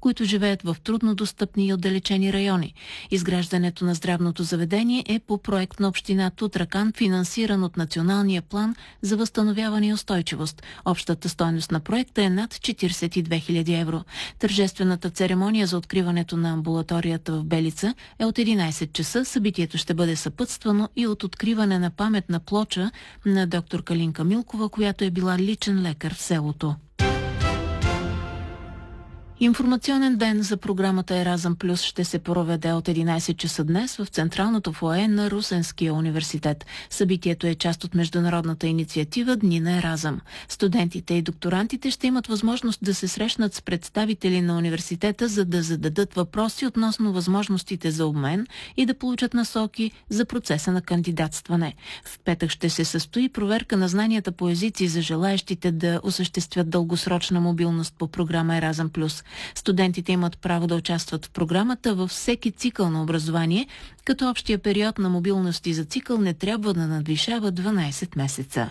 които живеят в труднодостъпни и отдалечени райони. Изграждането на здравното заведение е по проект на община Тутракан, финансиран от Националния план за възстановяване и устойчивост. Общата стойност на проекта е над 42 000 евро. Тържествената церемония за откриването на амбулаторията в Белица е от 11 часа. Събитието ще бъде съпътствано и от откриване на паметна плоча на доктор Калинка Милкова, която е била личен лекар в селото. Информационен ден за програмата Еразъм Плюс ще се проведе от 11 часа днес в централното фоайе на Русенския университет. Събитието е част от международната инициатива Дни на Еразъм. Студентите и докторантите ще имат възможност да се срещнат с представители на университета, за да зададат въпроси относно възможностите за обмен и да получат насоки за процеса на кандидатстване. В петък ще се състои проверка на знанията по езици за желаещите да осъществят дългосрочна мобилност по програма Еразъм Плюс. Студентите имат право да участват в програмата във всеки цикъл на образование, като общия период на мобилност и за цикъл не трябва да надвишава 12 месеца.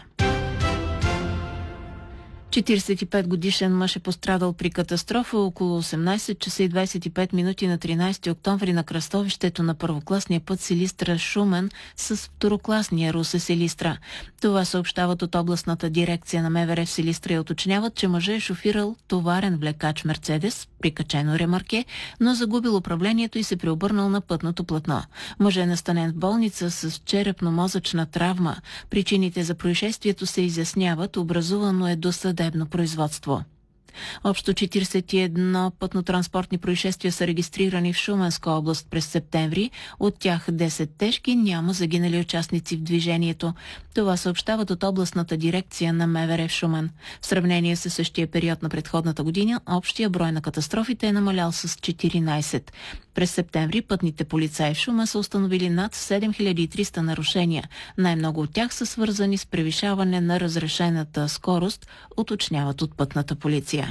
45-годишен мъж е пострадал при катастрофа около 18 часа и 25 минути на 13 октомври на кръстовището на първокласния път Силистра-Шумен с второкласния Русе-Силистра. Това съобщават от областната дирекция на МВР в Силистра и уточняват, че мъжът е шофирал товарен влекач Мерцедес, прикачено ремарке, но загубил управлението и се преобърнал на пътното платно. Мъжът е настанен в болница с черепно-мозъчна травма. Причините за происшествието се изясняват, образувано е досъдебно производство. Общо 41 пътно-транспортни происшествия са регистрирани в Шуменска област през септември. От тях 10 тежки, няма загинали участници в движението. Това съобщават от областната дирекция на МВР в Шумен. В сравнение с същия период на предходната година, общия брой на катастрофите е намалял с 14. През септември пътните полицаи в Шумен са установили над 7300 нарушения. Най-много от тях са свързани с превишаване на разрешената скорост, уточняват от пътната полиция.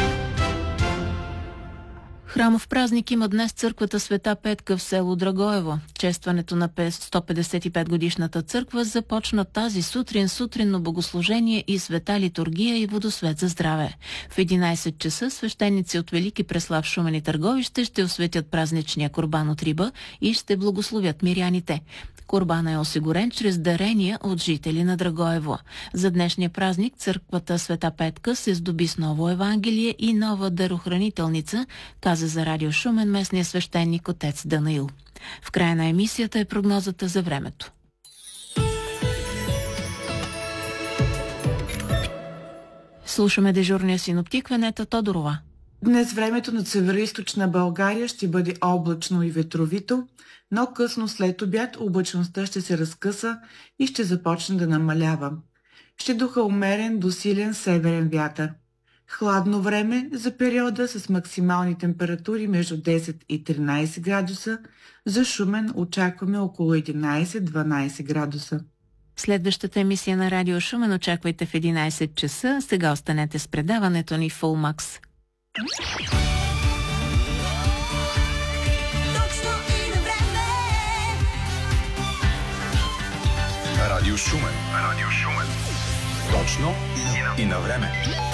Храмов празник има днес църквата Света Петка в село Драгоево. Честването на 155-годишната църква започна тази сутринно богослужение и света литургия и водосвет за здраве. В 11 часа свещеници от Велики Преслав, Шумен и Търговище ще осветят празничния курбан от риба и ще благословят миряните. Курбана е осигурен чрез дарения от жители на Драгоево. За днешния празник църквата Света Петка се здоби с ново Евангелие и нова дарохранителница, каза за Радио Шумен местния свещеник отец Данаил. В края на емисията е прогнозата за времето. Слушаме дежурния синоптик Венета Тодорова. Днес времето над североизточна България ще бъде облачно и ветровито, но късно след обяд облачността ще се разкъса и ще започне да намалява. Ще духа умерен до силен северен вятър. Хладно време за периода с максимални температури между 10 и 13 градуса. За Шумен очакваме около 11-12 градуса. Следващата емисия на Радио Шумен очаквайте в 11 часа. Сега останете с предаването ни Full Max. Радио Шумен. Точно и на време.